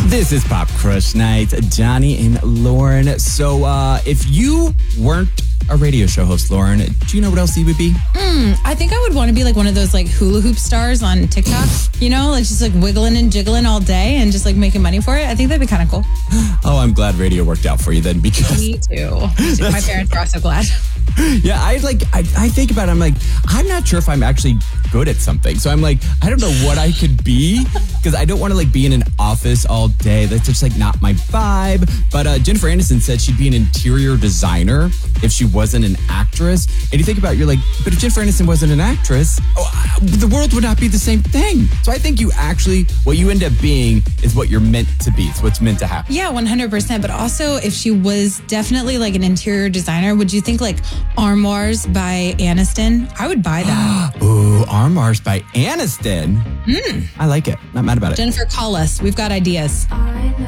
This is Pop Crush Night, Johnny and Lauren. So if you weren't a radio show host, Lauren, do you know what else you would be? I think I would want to be like one of those like hula hoop stars on TikTok, like just like wiggling and jiggling all day and just like making money for it. I think that'd be kind of cool. Oh, I'm glad radio worked out for you then, because Me too. My parents are also glad. yeah, I think about it, I'm like, I'm not sure if I'm actually good at something. So I'm like, I don't know what I could be, because I don't want to like be in an office all day. That's just like not my vibe. But Jennifer Aniston said she'd be an interior designer if she wasn't an actress. And you think about it, you're like, but if Jennifer Aniston wasn't an actress, the world would not be the same thing. So I think what you end up being is what you're meant to be. It's what's meant to happen. Yeah, 100%. But also, if she was definitely like an interior designer, would you think like Armoires by Aniston? I would buy that. Ooh, Armoires by Aniston. I like it. Not mad about it. Jennifer, call us. We've got ideas.